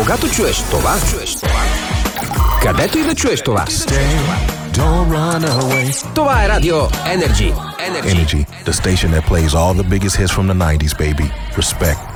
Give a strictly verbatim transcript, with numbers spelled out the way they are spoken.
Когато чуеш това, чуеш това, където и да чуеш това, Don't run away. това е Радио Energy. Energy, the station that plays all the biggest hits from the nineties, baby. Respect.